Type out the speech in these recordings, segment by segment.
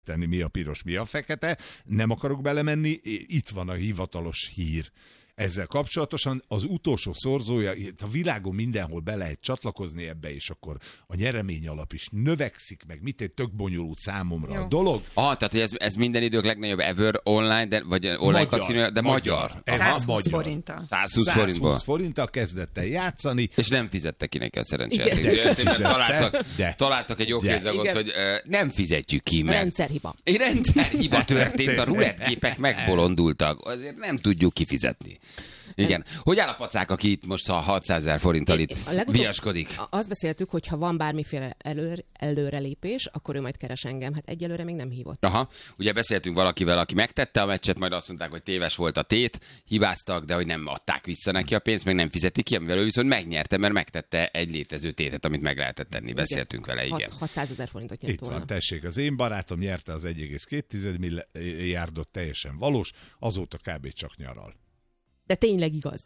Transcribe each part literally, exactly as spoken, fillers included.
tenni, mi a piros, mi a fekete. Nem akarok belemenni, itt van a hivatalos hír. Ezzel kapcsolatosan az utolsó szorzója, a világon mindenhol be lehet csatlakozni ebbe, és akkor a nyeremény alap is növekszik, meg mit egy tök bonyolult számomra Jó. a dolog. Ah, tehát hogy ez, ez minden idők legnagyobb ever online, de, vagy online kaszinó, de magyar. magyar. Ez százhúsz forinttal. százhúsz forintból. százhúsz forinttal kezdett el játszani. És nem fizette ki neki a szerencsejáték. Találtak, de. találtak egy okkézagot, hogy uh, nem fizetjük ki, mert... Rendszerhiba. Egy rendszerhiba történt, a rulettképek megbolondultak. Azért nem tudjuk kifizetni. Igen. Hogy áll a pacák, aki itt most a hatszázezer forinttal itt viaskodik? Azt beszéltük, hogy ha van bármiféle előre, előrelépés, akkor ő majd keres engem. Hát egyelőre még nem hívott. Aha. Ugye beszéltünk valakivel, aki megtette a meccset, majd azt mondták, hogy téves volt a tét, hibáztak, de hogy nem adták vissza neki a pénzt, meg nem fizetik ki, amivel ő viszont megnyerte, mert megtette egy létező tétet, amit meg lehetett tenni. Beszéltünk vele, igen. hatszázezer forintot nyert Itt volna. van, tessék, az én barátom nyerte az egy egész két milliárdot, teljesen valós, azóta kb. Csak nyaral. De tényleg igaz.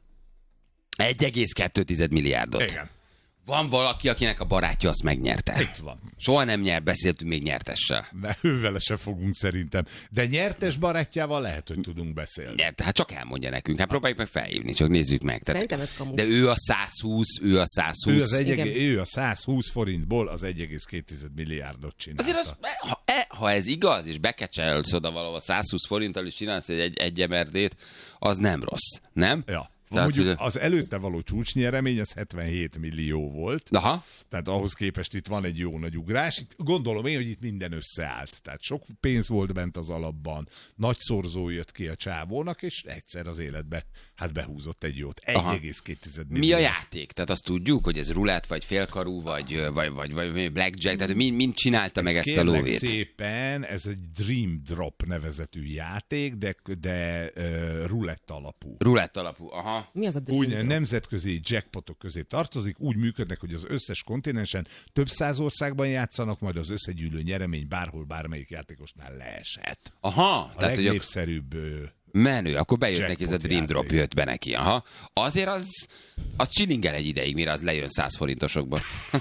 egy egész kettő milliárdot. Igen. Van valaki, akinek a barátja azt megnyerte. Itt van. Soha nem nyert, beszéltünk még nyertessel. Mert ővele se fogunk szerintem. De nyertes barátjával lehet, hogy tudunk beszélni. Nyert, hát csak elmondja nekünk. Hát próbáljuk meg felhívni, csak nézzük meg. Tehát, szerintem ez kamu. De ő a százhúsz, ő a százhúsz. Ő, az egy, ő a százhúsz forintból az egy egész két milliárdot csinálta. Azért az, ha, ha ez igaz, és bekecselsz oda valahol százhúsz forinttal, és csinálsz egy, egy emerdét, az nem rossz, nem? Ja. Tehát, mondjuk az előtte való csúcsnyeremény az hetvenhét millió volt. Aha. Tehát ahhoz képest itt van egy jó nagy ugrás. Itt gondolom én, hogy itt minden összeállt. Tehát sok pénz volt bent az alapban, nagy szorzó jött ki a csávónak, és egyszer az életbe hát behúzott egy jót. egy egész két millió. Mi a játék? Tehát azt tudjuk, hogy ez rulett, vagy félkarú, vagy, vagy, vagy, vagy blackjack, tehát mind, mind csinálta ez meg ezt a lóvét? Szépen, ez egy Dream Drop nevezetű játék, de, de uh, rulett alapú. Rulett alapú, aha. Mi az a Dream Úgy Drop? nemzetközi jackpotok közé tartozik, úgy működnek, hogy az összes kontinensen több száz országban játszanak, majd az összegyűlő nyeremény bárhol, bármelyik játékosnál leeshet. Aha. A tehát, legnépszerűbb... Hogy menő, akkor bejött neki ez a Dream Drop, jött be neki. Aha. Azért az, az csilingel egy ideig, mire az lejön száz forintosokba.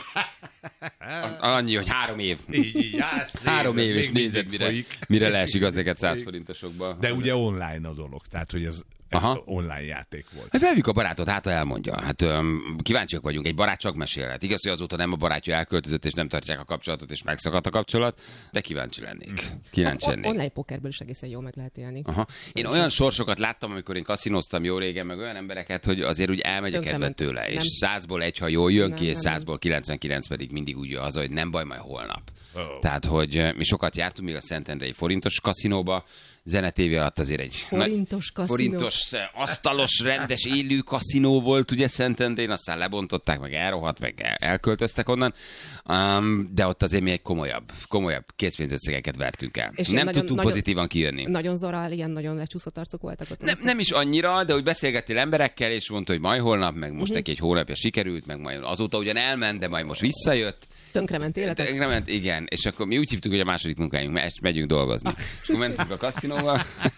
Annyi, hogy három év. Így, így, ász, három nézed, év, és nézed, mire, mire leesik az neked száz forintosokba. De ugye online a dolog, tehát hogy ez, ez online játék volt. Hát felvük a barátot, hát ha elmondja. Hát um, kíváncsiak vagyunk, egy barát csak mesélhet. Igaz, hogy azóta nem a barátja elköltözött, és nem tartják a kapcsolatot, és megszakadt a kapcsolat, de kíváncsi lennék. Kíváncsi lennék. Online pokerből is egészen jól meg lehet élni. Aha. Én olyan sorsokat láttam, amikor én kaszinoztam jó régen, meg olyan embereket, hogy azért úgy elmegy a kedved tőle, nem. És százból egy, ha jól jön nem, ki, és százból kilencvenkilenc pedig mindig úgy jön haza, hogy nem baj, majd holnap. Oh. Tehát, hogy mi sokat jártunk még a Szentendrei forintos kaszinóba, Zene té vé alatt azért egy forintos, nagy, forintos asztalos, rendes, élő kaszinó volt, ugye Szentendrén, aztán lebontották, meg elrohadt, meg el, elköltöztek onnan, um, de ott azért mi egy komolyabb, komolyabb készpénzösszegeket vertünk el. És nem nagyon, tudtunk nagyon, pozitívan kijönni. Nagyon zorál, ilyen nagyon lecsúszott arcok voltak ott. Nem, nem is annyira, de hogy beszélgettél emberekkel, és mondta, hogy majd holnap, meg most uh-huh. neki egy hónapja sikerült, meg majd azóta ugyan elment, de majd most visszajött. Tönkrement életet? Tönkrement, igen. És akkor mi úgy hívtuk, hogy a második munkájunk, mert ezt megyünk dolgozni. Akkor mentünk a kaszinóba.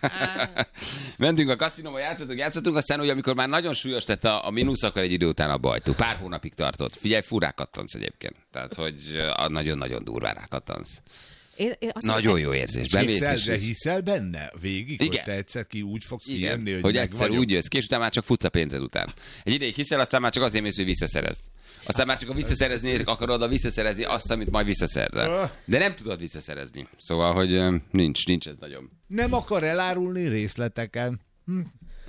mentünk a kaszinóba, játszottunk, játszottunk, aztán, hogy amikor már nagyon súlyos tett a, a mínusz, akkor egy idő után abba hagytuk. Pár hónapig tartott. Figyelj, furrá kattansz egyébként. Tehát, hogy nagyon-nagyon durván rákattansz. Én, én nagyon jó érzés. Hiszel, és... de hiszel benne végig, igen. Hogy te egyszer ki úgy fogsz igen. kijönni, hogy, hogy egyszer vagyok. Úgy jössz ki, és utána már csak futsz a pénzed után. Egy ideig hiszel, aztán már csak azért mész, hogy visszaszerezd. Aztán már csak a visszaszerezni, akarod a visszaszerezni azt, amit majd visszaszerzel. De nem tudod visszaszerezni. Szóval, hogy nincs, nincs ez nagyon. Nem akar elárulni részleteken. Hm.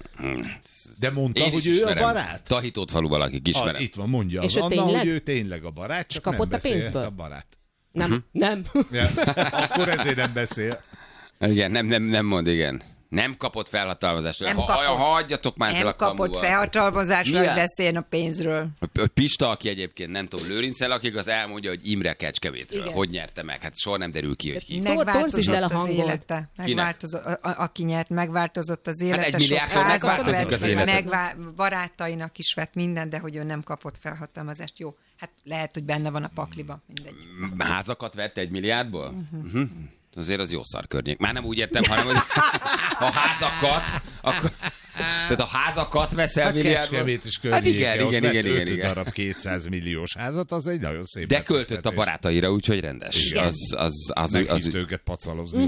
De mondta, én hogy ő ismerem. A barát? Tahitót falu valaki, ismerem. Ah, itt van, mondja és az Anna, tényleg? Hogy ő tényleg a barát, csak kapott nem a pénzből? a barát. Nem, uh-huh. nem. Ja, akkor ezért nem beszél. Igen, nem, nem, nem mond, igen. Nem kapott felhatalmazást. Nem ha, kapott, ha, hagyjatok már nem a kapott felhatalmazásra, hogy beszéljen a pénzről. A Pista, aki egyébként nem tudom, Lőrincel, akik az elmondja, hogy Imre Kecskemétről. Igen. Hogy nyerte meg? Hát soha nem derül ki, hogy ki. Megváltozott el a az élete. Megváltozott, a, a, aki nyert, megváltozott az élete. Hát egy milliárdtól megváltozik az élete. Megvá- barátainak is vett minden, de hogy ő nem kapott felhatalmazást. Jó, hát lehet, hogy benne van a pakliba, mindegy. Házakat vett egy milliárdból? Uh-huh. Uh-huh. Azért az jó szar környék. Már nem úgy értem, hanem, hogy a házakat, akkor, tehát a házakat veszel hát milliárdból. Kecskemét is környéke, hát igen, igen, igen, igen, igen. darab kétszáz milliós házat, az egy nagyon szép. De költött a barátaira, úgyhogy rendes. Igen. Az, az, az, az, Meghívt az, őket pacalozni.